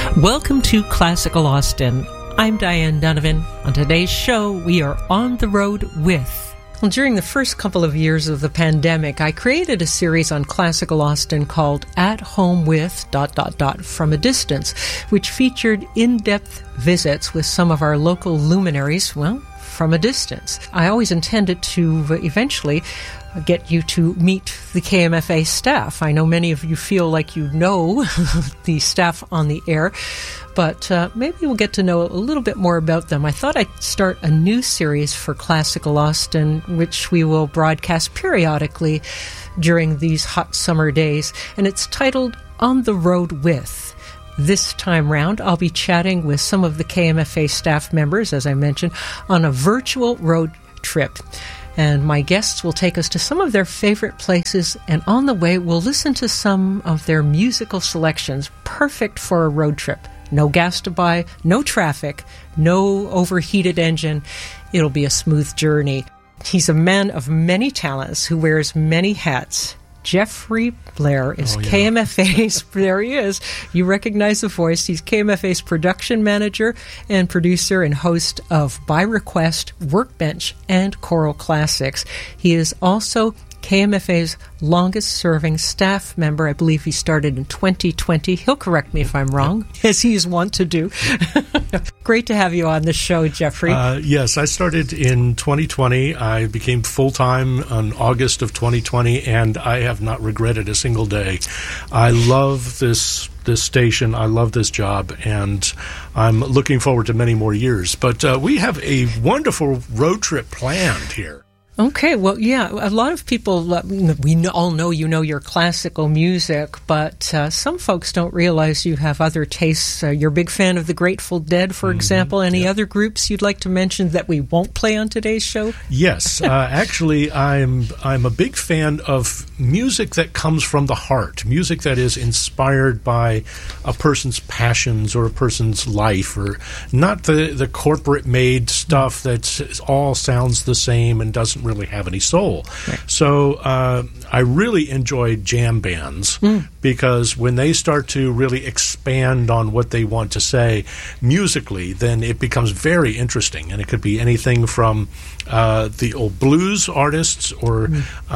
Welcome to Classical Austin. I'm Diane Donovan. On today's show, we are on the road with... Well, during the first couple of years of the pandemic, I created a series on Classical Austin called At Home With... from a Distance, which featured in-depth visits with some of our local luminaries, well, from a distance. I always intended to eventually get you to meet the KMFA staff. I know many of you feel like you know the staff on the air, but maybe we'll get to know a little bit more about them. I thought I'd start a new series for Classical Austin, which we will broadcast periodically during these hot summer days, and it's titled On the Road With. This time round, I'll be chatting with some of the KMFA staff members, as I mentioned, on a virtual road trip. And my guests will take us to some of their favorite places, and on the way, we'll listen to some of their musical selections, perfect for a road trip. No gas to buy, no traffic, no overheated engine. It'll be a smooth journey. He's a man of many talents who wears many hats. Jeffrey Blair is KMFA's, there he is, you recognize the voice, he's KMFA's production manager and producer and host of By Request, Workbench, and Choral Classics. He is also KMFA's longest-serving staff member. I believe he started in 2020. He'll correct me if I'm wrong, as he is wont to do. Great to have you on the show, Jeffrey. Yes, I started in 2020. I became full-time in August of 2020, and I have not regretted a single day. I love this station. I love this job, and I'm looking forward to many more years. But we have a wonderful road trip planned here. Okay, well, yeah, a lot of people, we all know you know your classical music, but some folks don't realize you have other tastes. You're a big fan of the Grateful Dead, for example. Any other groups you'd like to mention that we won't play on today's show? Yes, actually, I'm a big fan of music that comes from the heart, music that is inspired by a person's passions or a person's life, or not the corporate-made stuff that all sounds the same and doesn't really have any soul. Right. So I really enjoy jam bands because when they start to really expand on what they want to say musically, then it becomes very interesting. And it could be anything from the old blues artists or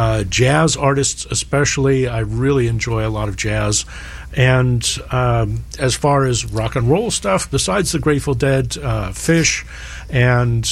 jazz artists especially. I really enjoy a lot of jazz. And as far as rock and roll stuff, besides the Grateful Dead, Fish, and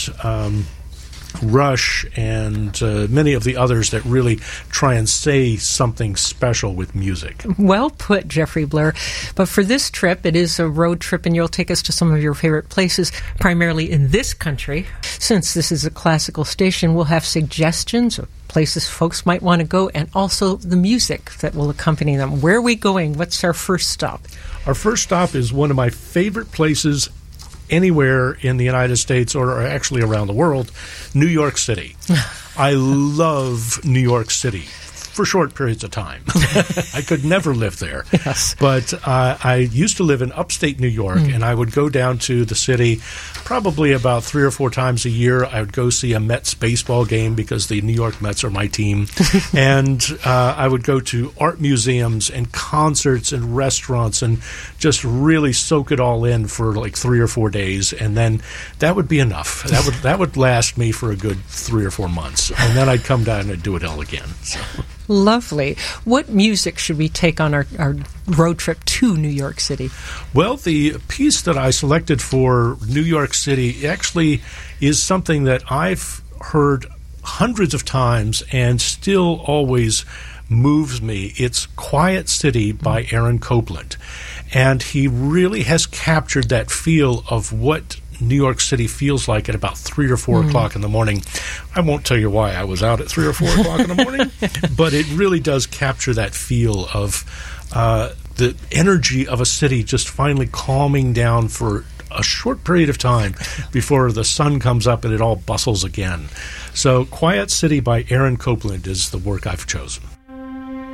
Rush, and many of the others that really try and say something special with music. Well put, Jeffrey Blair. But for this trip, it is a road trip, and you'll take us to some of your favorite places, primarily in this country. Since this is a classical station, we'll have suggestions of places folks might want to go, and also the music that will accompany them. Where are we going? What's our first stop? Our first stop is one of my favorite places anywhere in the United States, or actually around the world, New York City. I love New York City for short periods of time. I could never live there. Yes. But I used to live in upstate New York, and I would go down to the city probably about 3 or 4 times a year. I would go see a Mets baseball game because the New York Mets are my team. And I would go to art museums and concerts and restaurants and just really soak it all in for like 3 or 4 days. And then that would be enough. That would last me for a good 3 or 4 months. And then I'd come down and do it all again. So. Lovely. What music should we take on our road trip to New York City? Well, the piece that I selected for New York City actually is something that I've heard hundreds of times and still always moves me. It's Quiet City by Aaron Copland. And he really has captured that feel of what New York City feels like at about 3 or 4 o'clock in the morning. I won't tell you why I was out at 3 or 4 o'clock in the morning, but it really does capture that feel of the energy of a city just finally calming down for a short period of time before the sun comes up and it all bustles again. So Quiet City by Aaron Copland is the work I've chosen.